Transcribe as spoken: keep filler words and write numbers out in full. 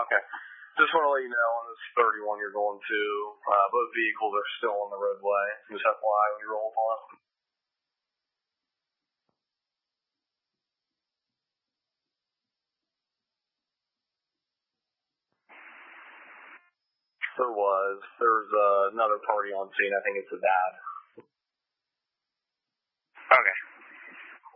Okay. Just want to let you know on this thirty-one you're going to, uh, both vehicles are still on the roadway. Just F Y I when you roll upon it. There was. There's uh, another party on scene. I think it's the dad. Okay.